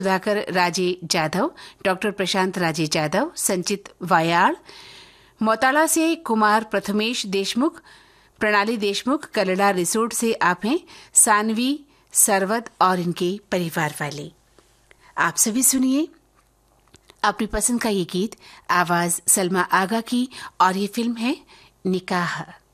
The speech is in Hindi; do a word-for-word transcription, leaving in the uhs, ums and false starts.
सुधाकर राजे जाधव, डॉक्टर प्रशांत राजे जाधव, संचित वायाड़, मोताला से कुमार प्रथमेश देशमुख, प्रणाली देशमुख, कलड़ा रिसोर्ट से आप हैं, सानवी सरवत और इनके परिवार वाले। आप सभी सुनिए अपनी पसंद का ये गीत, आवाज सलमा आगा की, और ये फिल्म है निकाह।